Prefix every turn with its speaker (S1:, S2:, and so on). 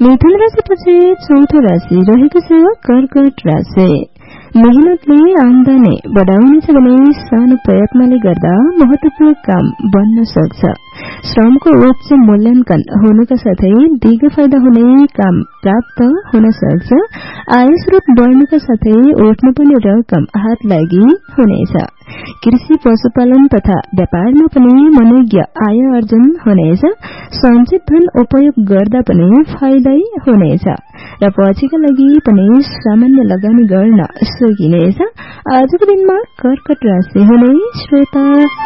S1: मिथुन राशिपछि चौथो राशि रहेको छ कर्कट राशि। मेहनतले आमदानी बढाउनेछ भने सानो प्रयत्नले गर्दा महत्वपूर्ण काम बन्न सक्छ। श्रमको उच्च मूल्याङ्कन हुनुका साथै दीर्घ फाइदा हुने काम प्राप्त हुन सक्छ। आय स्रोत बढ्नुका साथै उठ्नुपर्ने रकम हात लागि हुनेछ। कृषि पशुपालन तथा व्यापारमा पनि मनोज्ञ आय आर्जन हुनेछ। सञ्चित धन उपयोग गर्दा पनि फाइदै हुनेछ र पछिका लागि पनि सामान्य लगानी गर्न सकिनेछ। आजको दिनमा कर्कट राशि हुने श्रोता